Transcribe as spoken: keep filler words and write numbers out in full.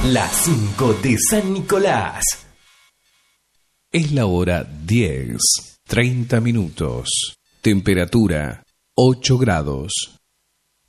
Las cinco de San Nicolás. Es la hora diez, treinta minutos. Temperatura ocho grados.